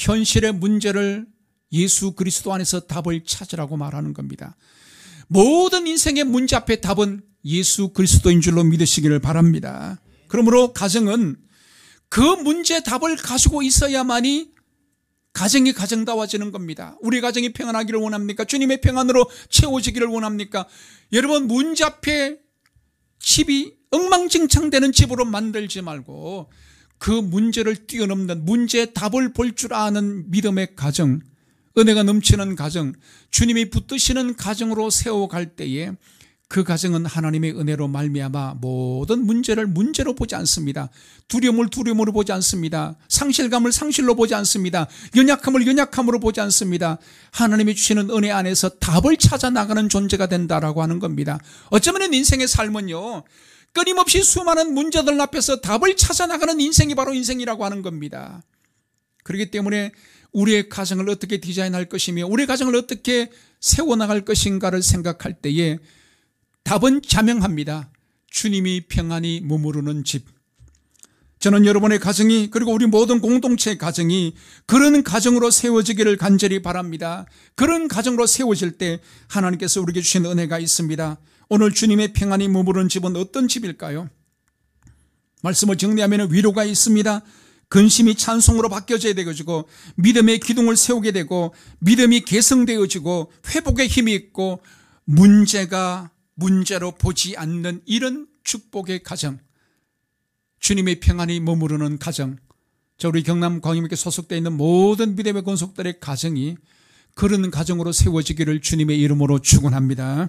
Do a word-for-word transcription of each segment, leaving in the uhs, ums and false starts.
현실의 문제를 예수 그리스도 안에서 답을 찾으라고 말하는 겁니다. 모든 인생의 문제 앞에 답은 예수 그리스도인 줄로 믿으시기를 바랍니다. 그러므로 가정은 그 문제 답을 가지고 있어야만이 가정이 가정다워지는 겁니다. 우리 가정이 평안하기를 원합니까? 주님의 평안으로 채워지기를 원합니까? 여러분, 문제 앞에 집이 엉망진창되는 집으로 만들지 말고 그 문제를 뛰어넘는 문제의 답을 볼 줄 아는 믿음의 가정, 은혜가 넘치는 가정, 주님이 붙드시는 가정으로 세워갈 때에 그 가정은 하나님의 은혜로 말미암아 모든 문제를 문제로 보지 않습니다. 두려움을 두려움으로 보지 않습니다. 상실감을 상실로 보지 않습니다. 연약함을 연약함으로 보지 않습니다. 하나님이 주시는 은혜 안에서 답을 찾아 나가는 존재가 된다라고 하는 겁니다. 어쩌면 인생의 삶은요, 끊임없이 수많은 문제들 앞에서 답을 찾아 나가는 인생이 바로 인생이라고 하는 겁니다. 그렇기 때문에 우리의 가정을 어떻게 디자인할 것이며 우리의 가정을 어떻게 세워나갈 것인가를 생각할 때에 답은 자명합니다. 주님이 평안히 머무르는 집. 저는 여러분의 가정이, 그리고 우리 모든 공동체의 가정이 그런 가정으로 세워지기를 간절히 바랍니다. 그런 가정으로 세워질 때 하나님께서 우리에게 주신 은혜가 있습니다. 오늘 주님의 평안히 머무르는 집은 어떤 집일까요? 말씀을 정리하면 위로가 있습니다. 근심이 찬송으로 바뀌어져야 되어지고, 믿음의 기둥을 세우게 되고, 믿음이 개성되어지고, 회복의 힘이 있고, 문제가 문제로 보지 않는 이런 축복의 가정, 주님의 평안이 머무르는 가정, 저 우리 경남 광림교회 소속되어 있는 모든 믿음의 권속들의 가정이 그런 가정으로 세워지기를 주님의 이름으로 축원합니다.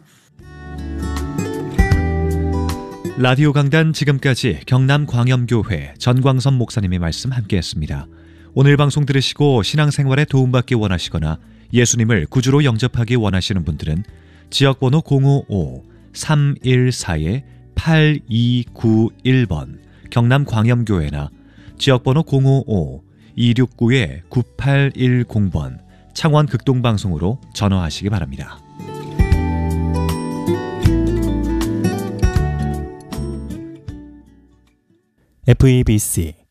라디오 강단 지금까지 경남광염교회 전광선 목사님의 말씀 함께했습니다. 오늘 방송 들으시고 신앙생활에 도움받기 원하시거나 예수님을 구주로 영접하기 원하시는 분들은 지역번호 공오오 삼일사 팔이구일 번 경남광염교회나 지역번호 공오오 이육구 구팔일공 번 창원 극동방송으로 전화하시기 바랍니다. 에프이비씨